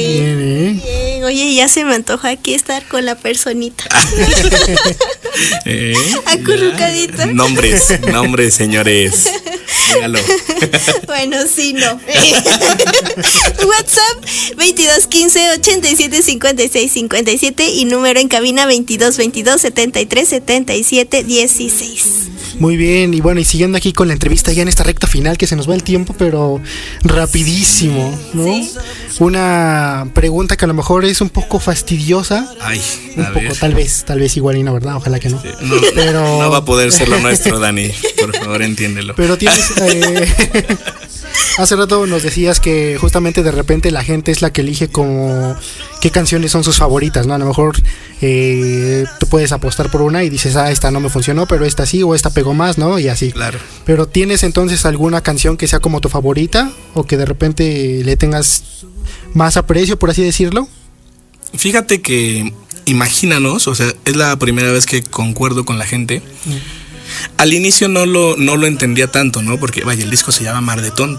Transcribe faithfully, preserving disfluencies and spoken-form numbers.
Bien, ¿eh? Bien. Oye, ya se me antoja aquí estar con la personita. ¿Eh? Acurrucadita. Nombres, nombres, señores. Dígalo. Bueno, sí, no. WhatsApp veintidós quince ochenta y siete cincuenta y seis cincuenta y siete y número en cabina veintidós veintidós setenta y tres setenta y siete dieciséis. Muy bien, y bueno, y siguiendo aquí con la entrevista ya en esta recta final, que se nos va el tiempo, pero rapidísimo, ¿no? Sí. Una pregunta que a lo mejor es un poco fastidiosa. Ay, Un a poco, ver. tal vez, tal vez igual y no, ¿verdad? Ojalá que no. No, Pero- no va a poder ser lo nuestro, Dani. Por favor, entiéndelo. Pero tienes... eh, hace rato nos decías que justamente de repente la gente es la que elige como qué canciones son sus favoritas, ¿no? A lo mejor eh, tú puedes apostar por una y dices, ah, esta no me funcionó, pero esta sí, o esta pegó más, ¿no? Y así. Claro. Pero ¿tienes entonces alguna canción que sea como tu favorita o que de repente le tengas más aprecio, por así decirlo? Fíjate que, imagínanos, o sea, es la primera vez que concuerdo con la gente. Al inicio no lo, no lo entendía tanto, ¿no? Porque, vaya, el disco se llama Mar de Tonto.